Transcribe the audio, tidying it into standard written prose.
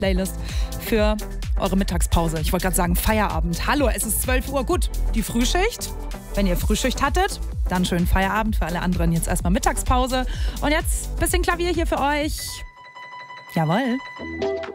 Playlist für eure Mittagspause. Ich wollte gerade sagen Feierabend. Hallo, es ist 12 Uhr. Gut, die Frühschicht. Wenn ihr Frühschicht hattet, dann schönen Feierabend. Für alle anderen jetzt erstmal Mittagspause. Und jetzt ein bisschen Klavier hier für euch. Jawohl.